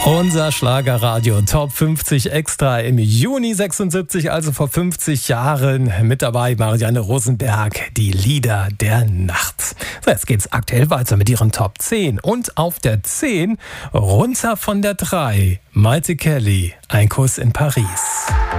Unser Schlagerradio Top 50 Extra im Juni 76, also vor 50 Jahren. Mit dabei Marianne Rosenberg, die Lieder der Nacht. So, jetzt geht's aktuell weiter mit ihren Top 10. Und auf der 10, runter von der 3, Maite Kelly, Ein Kuss in Paris.